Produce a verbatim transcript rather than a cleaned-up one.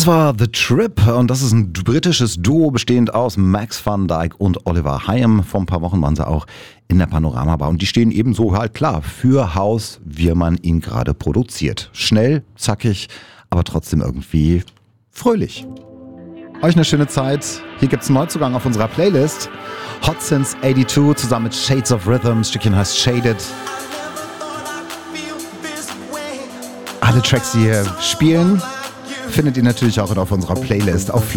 war The Trip und das ist ein britisches Duo bestehend aus Max van Dijk und Oliver Higham. Vor ein paar Wochen waren sie auch in der Panoramabar und die stehen ebenso halt klar für Haus, wie man ihn gerade produziert. Schnell, zackig, aber trotzdem irgendwie fröhlich. Euch eine schöne Zeit. Hier gibt's einen Neuzugang auf unserer Playlist. Hot Since eighty-two zusammen mit Shades of Rhythm. Das Stückchen heißt Shaded. Alle Tracks, die hier spielen, findet ihr natürlich auch auf unserer Playlist auf